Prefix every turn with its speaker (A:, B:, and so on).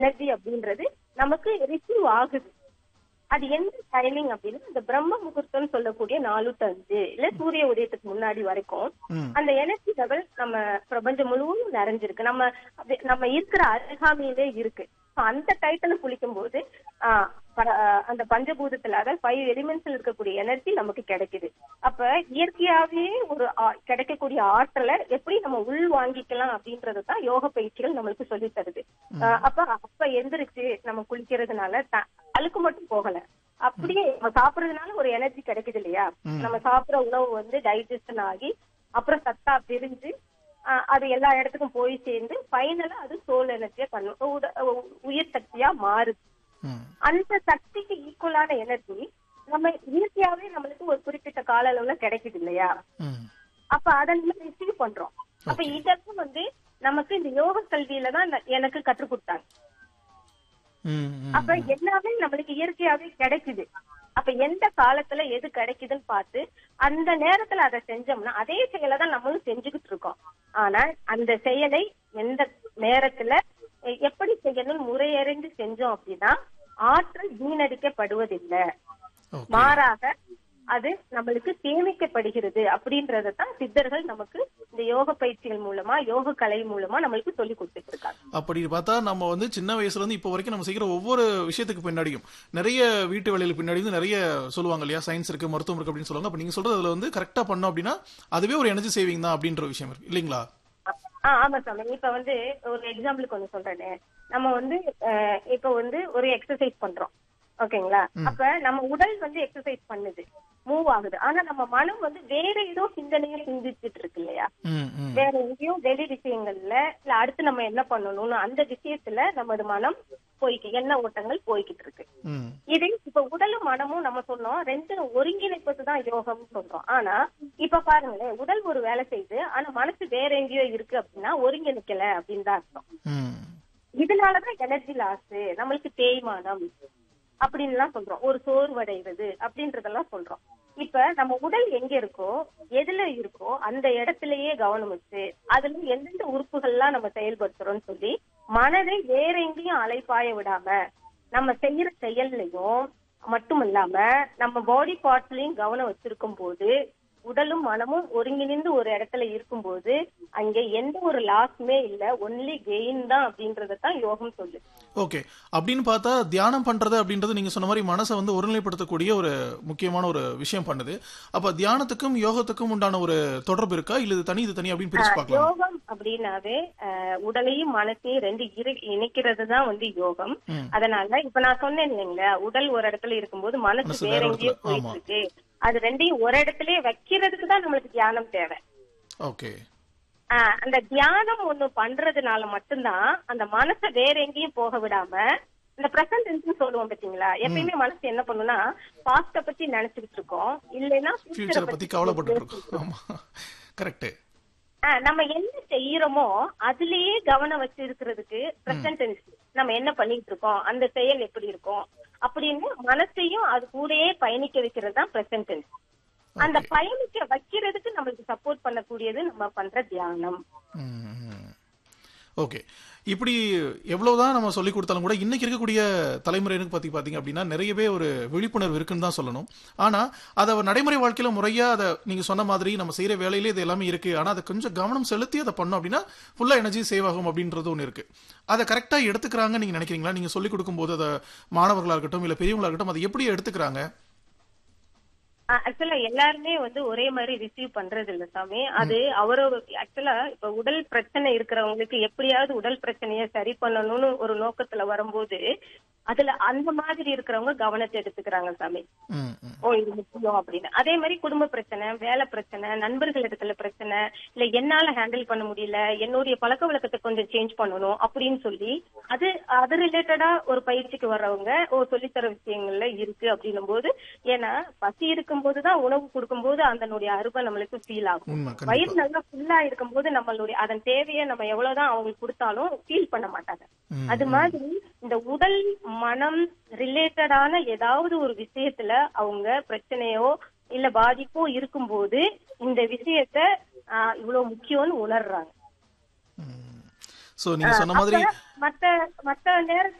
A: Energy அப்படின்றது நமக்கு receive ஆகுது. அது எந்த டைமிங் அப்படின்னா இந்த பிரம்ம முகூர்த்தம் சொல்லக்கூடிய 4 to 5 இல்ல சூரிய உதயத்துக்கு முன்னாடி வரைக்கும் அந்த எனர்ஜி லெவல் நம்ம பிரபஞ்சம் முழுவதும் நிறைஞ்சிருக்கு. நம்ம இருக்கிற அருகாமையிலே இருக்கு. அந்த டைத்துல குளிக்கும் போது அந்த பஞ்சபூதத்துல அதாவது 5 எலிமெண்ட்ஸ்ல இருக்கக்கூடிய எனர்ஜி நமக்கு கிடைக்குது. அப்ப இயற்கையாவே ஒரு கிடைக்கக்கூடிய ஆற்றலை எப்படி நம்ம உள் வாங்கிக்கலாம் அப்படின்றதுதான் யோக பயிற்சிகள் நம்மளுக்கு சொல்லி தருது. அப்ப எந்திரிச்சு நம்ம குளிக்கிறதுனால அழுக்கு மட்டும் போகல, அப்படியே நம்ம சாப்பிடுறதுனால ஒரு எனர்ஜி கிடைக்குது இல்லையா. நம்ம சாப்பிடுற உணவு வந்து டைஜஷன் ஆகி அப்புறம் சத்தா பிரிஞ்சு அது எல்லா இடத்துக்கும் போய் சேர்ந்து ஃபைனலா அது சோல் எனர்ஜியா உயிர் சக்தியா மாறுது. அந்த சக்திக்கு ஈக்குவலான எனர்ஜி நம்ம இயற்கையாவே நம்மளுக்கு ஒரு குறிப்பிட்ட கால அளவுல கிடைக்குது இல்லையா. அப்ப அதை நம்ம ரிசீவ் பண்றோம். அப்ப இதெல்லாம் வந்து நமக்கு இந்த யோக கல்வியில தான் எனக்கு கற்றுக் கொடுத்தாங்க. அப்ப எல்லாமே நம்மளுக்கு இயற்கையாவே கிடைக்குது. அப்ப எந்த காலத்துல எது கிடைக்குதுன்னு பார்த்து அந்த நேரத்துல அதை செஞ்சோம்னா அதே செயலை தான் நம்மளும் செஞ்சுக்கிட்டு இருக்கோம். ஆனா அந்த செயலை எந்த நேரத்துல எப்படி செய்யணும்னு முறையறிந்து செஞ்சோம் அப்படின்னா ஆற்றல் வீணடிக்கப்படுவதில்லை, மாறாக அது நம்மளுக்கு சேமிக்கப்படுகிறது. அப்படின்றதான் சித்தர்கள் நமக்கு இந்த யோக பயிற்சிகள் மூலமா யோக கலை மூலமா நம்மளுக்கு சொல்லி கொடுத்துட்டு இருக்காங்க.
B: அப்படி பார்த்தா நம்ம வந்து சின்ன வயசுல இருந்து இப்ப வரைக்கும் நம்ம செய்யற ஒவ்வொரு விஷயத்துக்கு பின்னாடியும் நிறைய வீட்டு வேலைகளுக்கு பின்னாடி நிறைய சொல்லுவாங்க இல்லையா, சயின்ஸ் இருக்கு மருத்துவம் இருக்கு அப்படின்னு சொல்லுவாங்க. அப்ப நீங்க சொல்றது அதுல வந்து கரெக்டா பண்ணோம் அப்படின்னா அதுவே ஒரு எனர்ஜி சேவிங் தான் அப்படின்ற விஷயம் இருக்கு இல்லீங்களா?
A: ஆமா சாமி. இப்ப வந்து ஒரு எக்ஸாம்பிளுக்கு ஒண்ணு சொல்றேன். நம்ம வந்து இப்ப வந்து ஒரு எக்ஸசைஸ் பண்றோம் ஓகேங்களா. அப்ப நம்ம உடல் வந்து எக்ஸசைஸ் பண்ணுது, மூவ் ஆகுது. ஆனா நம்ம மனம் வந்து வேற ஏதோ சிந்தனையை சிந்திச்சுட்டு இருக்கு இல்லையா. வேற எங்கேயும் வெளி விஷயங்கள்ல இல்ல அடுத்து நம்ம என்ன பண்ணணும்னு அந்த விஷயத்துல நமது மனம் எண்ண ஓட்டங்கள் போய்கிட்டு இருக்கு. இது இப்ப உடலும் மனமும் நம்ம சொன்னோம் ரெண்டு ஒருங்கிணைப்பதுதான் யோகம் சொல்றோம். ஆனா இப்ப பாருங்களேன், உடல் ஒரு வேலை செய்யுது ஆனா மனசு வேற எங்கேயோ இருக்கு அப்படின்னா ஒருங்கிணைக்கல அப்படின்னு தான் அர்த்தம். இதனாலதான் எனர்ஜி லாஸ், நம்மளுக்கு தேய்மானம் அப்படின்னு எல்லாம் சொல்றோம், ஒரு சோர்வடைவது அப்படின்றதெல்லாம் சொல்றோம். இப்ப நம்ம உடல் எங்க இருக்கோ எதுல இருக்கோ அந்த இடத்திலேயே கவனம் வச்சு அதுல எந்தெந்த உறுப்புகள்லாம் நம்ம செயல்படுத்துறோம்னு சொல்லி மனதை வேற எங்கேயும் அலைப்பாய விடாம நம்ம செய்யற செயல்லையும் மட்டும் இல்லாம நம்ம பாடி பார்ட்ஸ்லயும் கவனம் வச்சிருக்கும் போது உடலும் மனமும் ஒருங்கிணைந்து ஒரு இடத்துல இருக்கும்போது அங்க எந்த ஒரு லாஸ்மே இல்ல, ஒன்லி கெயின் தான் அப்படின்றதான் யோகம் சொல்லு.
B: ஓகே, அப்படின்னு பார்த்தா தியானம் பண்றது அப்படின்றது நீங்க சொன்ன மாதிரி மனசை வந்து ஒருநிலைப்படுத்தக்கூடிய ஒரு முக்கியமான ஒரு விஷயம் பண்ணுது. அப்ப தியானத்துக்கும் யோகத்துக்கும் உண்டான ஒரு தொடர்பு இருக்கா, இல்ல இது தனி அப்படின்னு பிரிச்சு பார்க்கலாம்?
A: யோகம் அப்படின்னாவே உடலையும் மனசையும் ரெண்டு இணைக்கிறது தான் வந்து யோகம். அதனால இப்ப நான் சொன்னேன் இல்லைங்களா, உடல் ஒரு இடத்துல இருக்கும்போது மனசு வேற எங்கேயோ போயிட்டு இருக்கு, அது ரெண்டையும் ஒரு இடத்துலயே வைக்கிறதுக்கு தான் நம்மளுக்கு தியானம் தேவை.
B: ஓகே,
A: அந்த தியானம் ஒண்ணு பண்றதுனால மட்டும்தான் அந்த மனசை வேற எங்கேயும் போக விடாம இந்த பிரசன்ட் டென்ஸ் சொல்லுவோம் பாத்தீங்களா. எப்பயுமே மனசு என்ன பண்ணும்னா பாஸ்ட பத்தி நினைச்சுக்கிட்டு இருக்கோம், இல்லைன்னா
B: ஃபியூச்சரை பத்தி கவலைப்பட்டு இருக்கோம். கரெக்ட்.
A: நம்ம என்ன செய்யறோமோ அதுலயே கவனம் வச்சு இருக்கிறதுக்கு பிரசன்ட் டென்ஸ் நம்ம என்ன பண்ணிட்டு இருக்கோம், அந்த செயல் எப்படி இருக்கும் அப்படின்னு மனசையும் அது கூடயே பயணிக்க வைக்கிறது தான் பிரசன்ட் டென்ஸ். அந்த பயணிக்க வைக்கிறதுக்கு நம்மளுக்கு சப்போர்ட் பண்ணக்கூடியது நம்ம பண்ற தியானம்.
B: ஓகே, இப்படி எவ்வளவுதான் நம்ம சொல்லி கொடுத்தாலும் கூட இன்னைக்கு இருக்கக்கூடிய தலைமுறையினருக்கு பாத்தீங்க அப்படின்னா நிறையவே ஒரு விழிப்புணர்வு இருக்குன்னு தான் சொல்லணும். ஆனா அதை நடைமுறை வாழ்க்கையில முறையா அதை நீங்க சொன்ன மாதிரி நம்ம செய்யற வேலையிலே இது எல்லாமே இருக்கு, ஆனா அதை கொஞ்சம் கவனம் செலுத்தி அதை பண்ணோம் அப்படின்னா ஃபுல்லா எனர்ஜி சேவ் ஆகும் அப்படின்றது ஒண்ணு இருக்கு. அதை கரெக்டா எடுத்துக்கிறாங்க நீங்க நினைக்கிறீங்களா? நீங்க சொல்லிக் கொடுக்கும் போது அதை மாணவர்களா இருக்கட்டும் இல்ல பெரியவங்களா இருக்கட்டும் அதை எப்படி எடுத்துக்கிறாங்க?
A: ஆக்சுவலா எல்லாருமே வந்து ஒரே மாதிரி ரிசீவ் பண்றது இல்ல சாமி. அது அவரோட ஆக்சுவலா இப்ப உடல் பிரச்சனை இருக்கிறவங்களுக்கு எப்படியாவது உடல் பிரச்சனைய சரி பண்ணணும்னு ஒரு நோக்கத்துல வரும்போது அதுல அந்த மாதிரி இருக்கிறவங்க கவனத்தை எடுத்துக்கிறாங்க சாமி. ஓ இது முக்கியம் அப்படின்னு. அதே மாதிரி குடும்ப பிரச்சனை, வேலை பிரச்சனை, நண்பர்கள் இடத்துல பிரச்சனை, இல்ல என்னால ஹேண்டில் பண்ண முடியல, என்னுடைய பழக்க வழக்கத்தை கொஞ்சம் சேஞ்ச் பண்ணணும் அப்படின்னு சொல்லி அது ரிலேட்டடா ஒரு பயிற்சிக்கு வர்றவங்க சொல்லித்தர விஷயங்கள்ல இருக்கு அப்படின்னும் போது, ஏன்னா பசி இருக்கும் போதுதான் உணவு கொடுக்கும் போது அதனுடைய அருமை நம்மளுக்கு ஃபீல் ஆகும். வயிறு நல்லா ஃபுல்லா இருக்கும் போது நம்மளுடைய அதன் தேவையை நம்ம எவ்வளவுதான் அவங்களுக்கு கொடுத்தாலும் ஃபீல் பண்ண மாட்டாங்க. அது மாதிரி இந்த உடல் மனம் ரிலேட்டடான ஏதாவது ஒரு விஷயத்துல அவங்க பிரச்சனையோ இல்ல பாதிப்போ இருக்கும்போது இந்த விஷயத்த இவ்வளவு முக்கியம்னு உணர்றாங்க.
B: சோ நீங்க சொன்ன மாதிரி
A: மத்த மத்த நேரத்துல